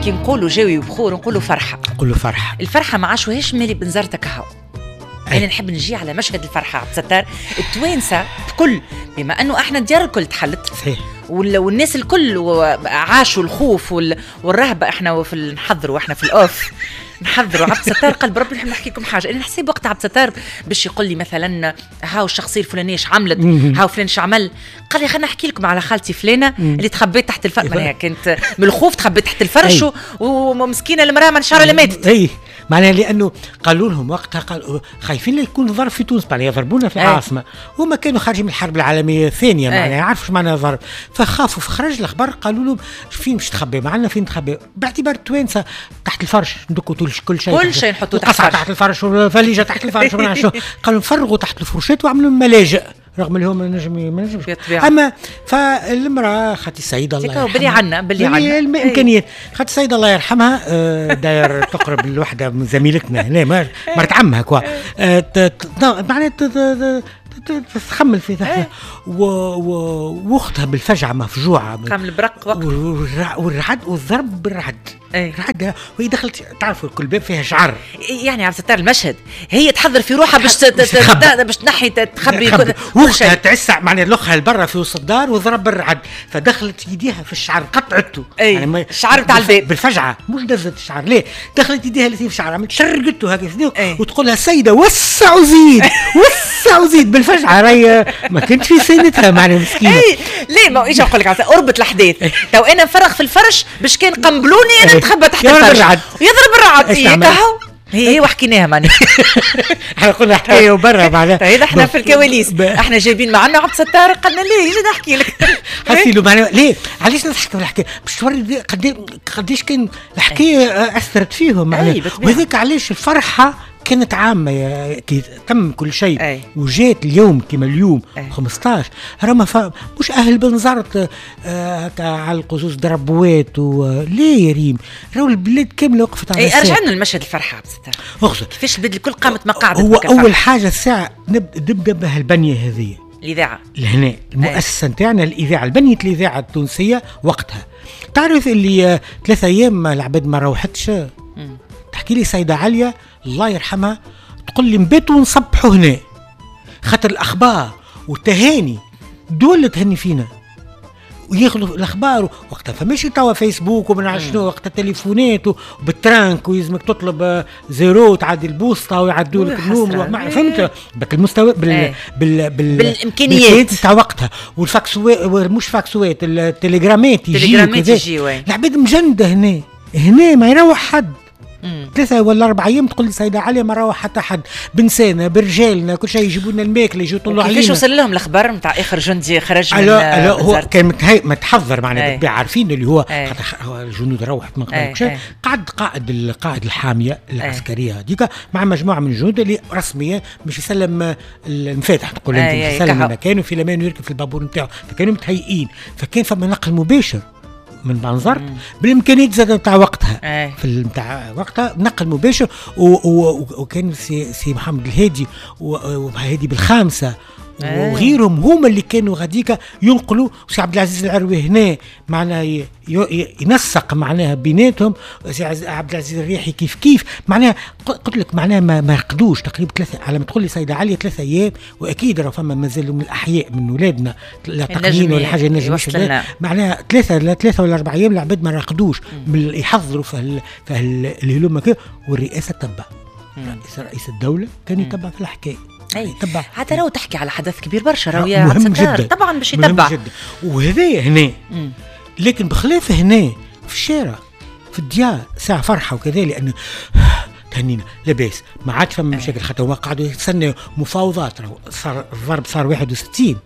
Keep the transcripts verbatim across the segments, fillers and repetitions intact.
كي نقولوا جاوي وبخور نقولوا فرحة. نقولوا فرحة. الفرحة ما عاش وهيش مالي بنزرتك هاو. أنا نحب نجي على مشهد الفرحة عبد الستار. التوانسة بكل بما أنه إحنا الديار الكل تحلت. صحيح. والناس الكل عاشوا الخوف والرهبة. إحنا في نحضروا إحنا في الأوف نحضروا عبد الستار قال بربي نحب نحكي لكم حاجه. انا نحسب وقت عبد الستار باش يقول لي مثلا هاو الشخصيه الفلانيه اش عملت هاو فلان اش عمل. قال لي خلينا نحكي لكم على خالتي فلانه اللي تخبيت تحت الفرش. معناها كانت من الخوف تخبيت تحت الفرش ومسكينه المراه من شعرها اللي ماتت. اي معناها لانه قالوا لهم وقتها قال خايفين لا يكون ضرب في تونس. معناها يضربونا في العاصمه. هما كانوا خارجين من الحرب العالميه الثانيه. معناها يعرفوا معناها ضرب فخافوا. فخرج الاخبار قالوا لهم فين باش تخبي معنا فين تخبي باعتبار التوانسه تحت الفرش ندكوا كل شيء كل شيء نحطوه تحت الفرش تحت الفرش والفليجه تحت الفرش. قالوا نفرغوا تحت الفرشات وعملوا ملاجئ رغم اللي هو ما نجم ما نجمش. اما فالمراه خاطي السيده الله يرحمها بلي عنا بلي عنا الامكانيات خاطي السيده الله يرحمها داير تقرب لوحده من زميلتنا هنا مرت عمها كوا معناتها تخمل في ذلك واختها بالفجعه مفجوعه قام البرق وقت والرعد والضرب بالرعد. الرعد وهي دخلت تعرفوا كل باب فيها شعر. يعني عبد الستار المشهد هي تحضر في روحها باش باش تنحي تخبي واختها تعسع معناها لخها لبرا في وسط الدار وضرب بالرعد فدخلت يديها في الشعر قطعته. يعني الشعر بتاع الباب بالفجعه مش دزت الشعر ليه دخلت يديها اللي في الشعر عملت شرقته هكذا وتقول لها سيده وسعوا زيد وسعوا زيد بالفجعه راهي ما كانش في سنتها معناها مسكينه. اي ليه ما ايش نقول لك قربت الاحداث تو انا نفرغ في الفرش باش كان قنبلوني انا نتخبى تحت الفرش يضرب الرعد. اي كهو هي وحكيناها معناها احنا قلنا حكايه وبرا معناها هذا احنا في الكواليس احنا جايبين معنا عبد الستار قلنا ليه يجي نحكي لك حسي له معناها ليه علاش نضحكوا في الحكايه باش توري قديش كان الحكايه اثرت فيهم معناها. وهذاك علاش الفرحه كانت عامة كي تم كل شيء. أي. وجات اليوم كما اليوم خمسطاش رما ف... مش أهل بنزرت آه على القصوص ضربوات وليه يا ريم راهو البلاد كاملة وقفت على الساعة. رجعنا لمشهد الفرحة بستار كيفاش بدل الكل قامت مقاعد. هو أول حاجة الساعة نبدأ نبدأ بهالبنية هذه الإذاعة لهنا المؤسسة نتاعنا الإذاعة البنية الإذاعة التونسية وقتها. تعرف اللي ثلاثة أيام العباد ما روحتش. تحكي لي سيدة عليا الله يرحمها تقول لي نباتوا ونصبحوا هنا خاطر الأخبار والتهاني دول تهني فينا وياخذوا الأخبار وقتها فماشي توا فيسبوك ومن شنو وقتها تليفونات وبالترانك ويزمك تطلب زيرو تعدي البوسطة ويعدوا لك النوم فهمت بك المستوى بال ايه. بال بال بالإمكانيات تاع وقتها والفاكسوات مش فاكسوات التليجرامات يجيو العباد مجندة هنا هنا ما يروح حد. ثلاثة ولا أربع أيام تقول لي سيدة عليا ما روح حتى حد بنسانا برجالنا كل شيء يجيبوا لنا الماكلة يجوا يطلعوا علينا. كيفاش وصل لهم الأخبار نتاع آخر جندي خرج من ألا هو كان متهي متحضر معنا بالطبيعة عارفين اللي هو الجنود روحت من قبل كل شيء قعد قائد القائد الحامية العسكرية هذيك مع مجموعة من الجنود اللي رسميا مش يسلم المفاتح تقول أنت مش يسلم المكان وفي لمان يركب في البابور نتاعه فكانوا متهيئين فكان فما نقل مباشر من منظر بالامكانيات زاد تاع وقتها أي. في نتاع وقتها نقل مباشر وكان سي, سي محمد الهادي وهادي بالخامسه أي. وغيرهم هما اللي كانوا غاديكا ينقلوا سي عبد العزيز العروي هنا معناها ينسق معناها بيناتهم سي عبد العزيز الريحي كيف كيف معناها قلت لك معناها ما, ما يرقدوش تقريبا ثلاثه على ما تقول لي سيده عليا ثلاثه ايام واكيد راه فما مازالوا من الاحياء من اولادنا لا تقنين ولا حاجه نجم معناها ثلاثه لا ثلاثه ولا اربع ايام العباد ما يرقدوش من يحضروا في في الهلومه كده والرئاسه تبع رئيس رئيس الدوله كان يتبع في الحكايه يتبع حتى لو تحكي على حدث كبير برشا راهو يا عبد الستار طبعا باش يتبع وهذا هنا لكن بخلاف هنا في الشارع في الديار ساعة فرحة وكذا لأنه تهنينا لاباس ما عادش فما مشاكل خاطر هما قعدوا يستنوا مفاوضات صار الضرب صار واحد وستين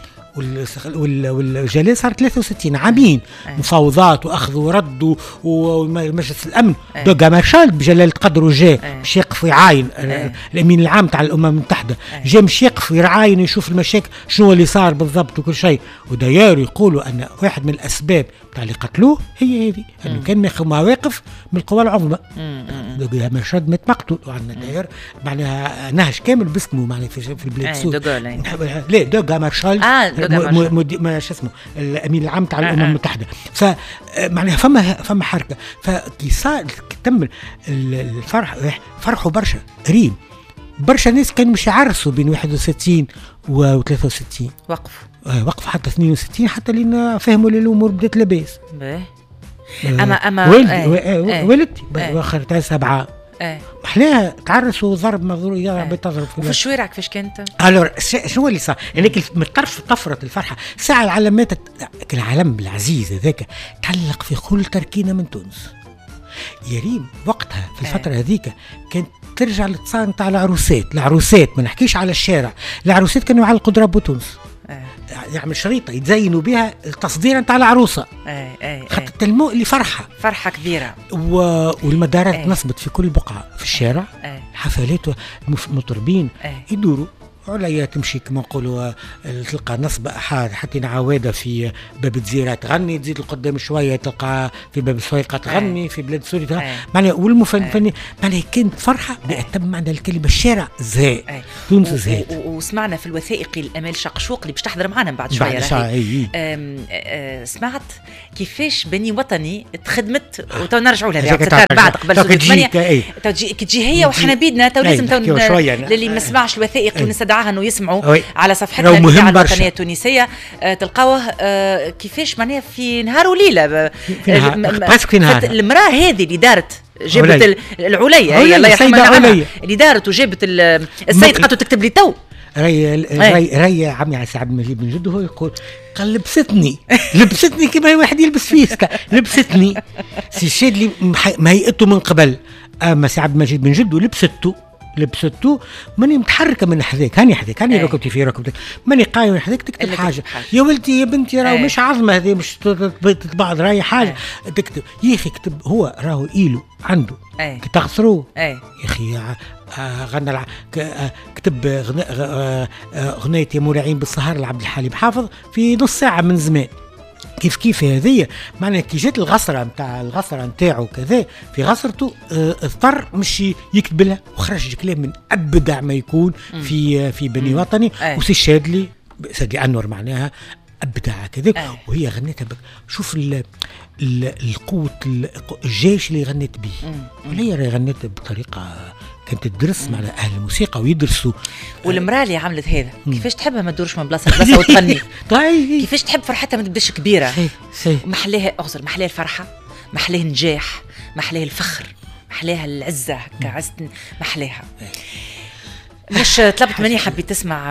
والجلاء صار ثلاثة وستين عامين مفاوضات واخذ ورد ومجلس الامن دوغا مارشال بجلاله قدره جاء باش يقف ويعاين الامين العام تاع الامم المتحده جاء مش يقف ويعاين يشوف المشاكل شنو اللي صار بالضبط وكل شيء وداير يقولوا ان واحد من الاسباب وقت اللي قتلوه هي هذه انه كان ماخذ مواقف من القوى العظمى. مرشد مات مقتول وعندنا داير معناها نهج كامل باسمه معناها في, في البلاد السود. لا دوغا مارشال ما شو اسمه الامين العام تاع الامم المتحده. فمعناها فما فما حركه فكي صار تم الفرح فرحوا برشا ريم برشا ناس كانوا مش يعرسوا بين واحد وستين و ثلاثة وستين وقفوا آه وقف حتى اثنين وستين حتى لين فهموا الامور بدات لاباس. باهي اما اما والدي والدتي واخر تاع سبعه ايه محلاها تعرسوا ضرب مضروب يضرب تضرب في الشوارع كيفاش كانت؟ الور شنو اللي صار؟ يعني من طرف طفره الفرحه ساعه العلامات العلم العزيز هذاك تعلق في كل تركينه من تونس. يا ريم وقتها في الفتره هذيك كانت ترجع للتصان تاع العروسات، العروسات ما نحكيش على الشارع، العروسات كانوا يعلقوا ضرب تونس. أه. يعمل شريطه يتزينوا بها التصدير نتاع العروسه. اي اي خاطر تلمو اللي فرحه فرحه كبيره و... والمدارات أي. نصبت في كل بقعه في الشارع. أي. حفلات مطربين يدوروا ولا تمشي كما نقولوا تلقى نصب احد حتى عواده في باب الجزيره تغني تزيد لقدام شويه تلقى في باب السويقه تغني في بلاد سوريا معناها والمفنفنين معناها كانت فرحه بأتم معنى الكلمه. الشارع زي تونس زي وسمعنا في الوثائقي الامال شقشوق اللي باش تحضر معنا بعد شويه بعد سمعت كيفاش بني وطني تخدمت وتو نرجعوا لها بعد قبل سنه ثمانية كي تجي هي وحنا بيدنا تو لازم تو اللي ما سمعش الوثائقي ونستدعى انه يسمعوا على صفحتنا الوطنيه التونسيه آه تلقاوه آه كيفاش معناها في نهار وليله المراه هذه اللي دارت جابت العليا هي الله يرحمها اللي دارت وجابت السيد قالت تكتب لي تو ري ري ري عمي على سعد مجيد بن جده هو يقول قال لبستني لبستني كما واحد يلبس فيسكا لبستني سي شادلي مهيئته من قبل اما سعد مجيد بن جده لبسته لبسته ماني متحركه من حذاك هاني حذاك هاني ركبتي في ركبتك ماني قايم من حذاك تكتب حاجه يا ولدي يا بنتي راهو مش عظمه هذه مش تطبع راهي حاجه أي. تكتب يا اخي كتب هو راهو ايله عنده كي تغسروه يا اخي غنى الع... كتب اغنيه يا مرعين بالسهر لعبد الحليم حافظ في نص ساعه من زمان. كيف كيف هذه معناها كي جات الغسره نتاع الغسره نتاعو كذا في غسرته اضطر مش يكتب لها وخرج كلام من ابدع ما يكون في في بني وطني وسي الشادلي سيدي انور معناها ابدع كذا وهي غنيتها شوف ال القوه الجيش اللي غنيت به وهي غنيت بطريقه كانت تدرس مع اهل الموسيقى ويدرسوا. والمراه اللي عملت هذا كيفاش تحبها ما تدورش من بلاصه لبلاصه وتغني طيب كيفاش تحب فرحتها ما تبداش كبيره محلاها اغزر محلاها الفرحه محلاها النجاح محلاها الفخر محلاها العزه هكا عزت محلاها. مش طلبت مني حبيت تسمع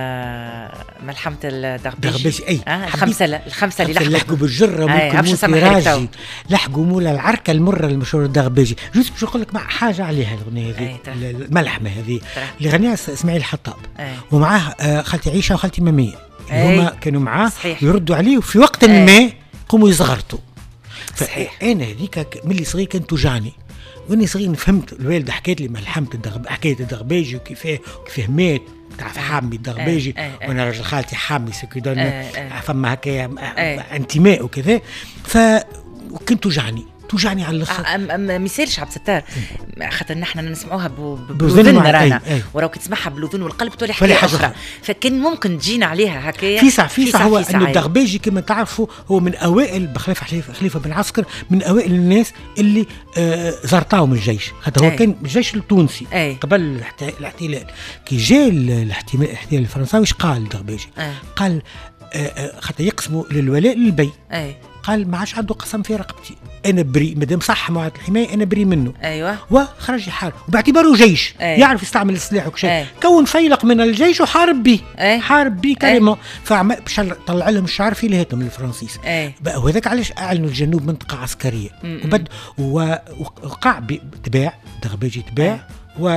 ملحمة الدغبيجي اي آه الخمسة الخمسة اللي لحقوا لحقوا بالجرة ممكن راجي لحقوا مولا العركة المرة المشهورة الدغبيجي جوز باش نقول لك مع حاجة عليها الأغنية هذه الملحمة هذه اللي غنيها اسماعيل الحطاب ومعاه خالتي عيشة وخالتي مامية هما كانوا معاه يردوا عليه وفي وقت ما قوموا يزغرتوا. فأنا هذيك ملي صغير كانت توجعني واني صغير فهمت الوالده حكيت لي ملحمه الدغب حكايه الدغبيجي وكيفاه وكيفاه مات تعرف حامي الدغبيجي وانا راجل خالتي حامي سكيدون فما هكايا انتماء وكذا ف وكنت توجعني توجعني على الاخر ما يصيرش عبد الستار خاطر نحن نسمعوها بلوذن رانا وراه كي تسمعها بلوذن والقلب تولي حكايه اخرى فكان ممكن تجينا عليها هكايا في ساعه في ساعه هو انه الدغبيجي كما تعرفوا هو من اوائل بخلاف خليفه بن عسكر من اوائل الناس اللي آه زرطاو من الجيش هذا هو أي. كان الجيش التونسي أي. قبل الاحتلال كي جاء الاحتلال الفرنساوي قال الدغبيجي قال آه خاطر يقسموا للولاء للبي أي. قال ما عادش عنده قسم في رقبتي انا بريء مادام صح معاهده الحمايه انا بريء منه ايوه وخرج يحارب وباعتباره جيش أيوة. يعرف يستعمل السلاح وكل شيء أيوة. كون فيلق من الجيش وحارب به أيوة. حارب به كلمه فعمل باش طلع لهم الشعر في لهاتهم الفرنسيس أيوة. بقى وهذاك علاش اعلنوا الجنوب منطقه عسكريه وبد وقع تباع دغبيجي تباع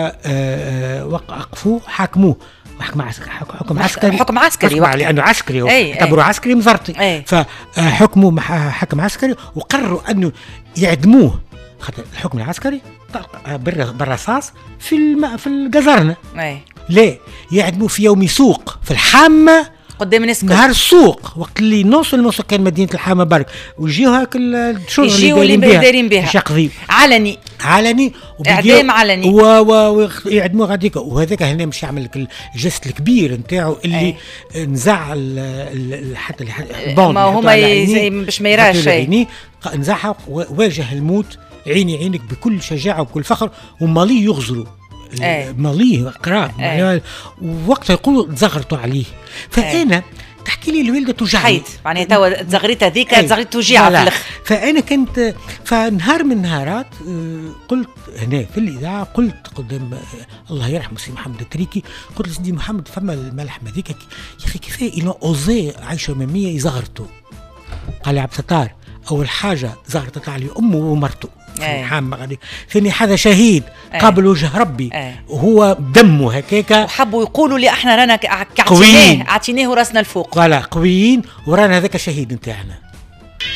ووقفوه حاكموه حكم عسكري حكم عسكري حكم عسكري لانه عسكري اعتبروا عسكري مزرطي فحكموا حكم عسكري وقرروا انه يعدموه خاطر الحكم العسكري بالرصاص في الم... في الجزرنه لا يعدموه في يوم سوق في الحامه قدام الناس الكل. نهار السوق وقت اللي نوصل نوصل كان مدينه الحامه برك ويجيو هاك الشغل اللي دايرين بها بها علني علني اعدام علني ويعدموا غاديك. وهذاك هنا مش يعمل لك الجست الكبير نتاعو اللي أي. نزع حتى البون ما هما باش ما يراش شيء نزعها واجه الموت عيني عينك بكل شجاعه وبكل فخر. ومالي يغزروا ماليه قراب ووقتها يقولوا تزغرتوا عليه. فانا تحكي لي الوالده توجعني حيت معناها توا تزغريتها ذيك تزغريت توجيعها في الاخر. فانا كنت فنهار من النهارات قلت هنا في الاذاعه قلت قدام الله يرحمه سي محمد التريكي قلت لسيدي محمد فما الملح هذيك يا اخي كيفاه إلى اوزي عايشه اماميه يزغرتوا. قال لي عبد الستار اول حاجه زغرتت عليه امه ومرته حامة غادي. ثاني حاجه شهيد قابل وجه ربي وهو دمه هكاكا وحبوا يقولوا لي احنا رانا كعتيناه عتيناه راسنا الفوق ولا قويين ورانا هذاك شهيد نتاعنا.